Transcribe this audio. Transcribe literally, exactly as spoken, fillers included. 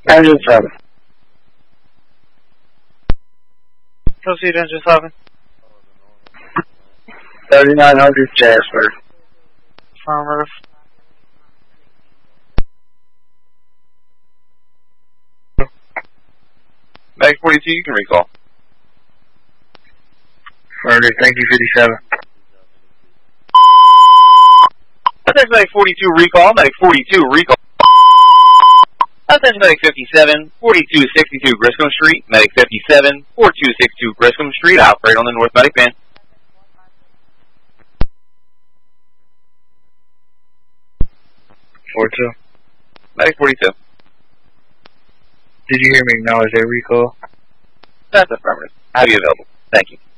Engine seven. Proceed, engine seven. thirty-nine hundred Jasper. Affirmative. Mag forty-two, you can recall. Affirmative, thank you, fifty-seven. Attention Medic forty-two, recall. Medic forty-two, recall. Attention Medic fifty-seven, forty-two sixty-two Griscom Street. Medic fifty-seven, forty-two sixty-two Griscom Street. Operate on the North Medic van. forty-two. Medic forty-two. Did you hear me acknowledge their recall? That's affirmative. I'll be available. Thank you.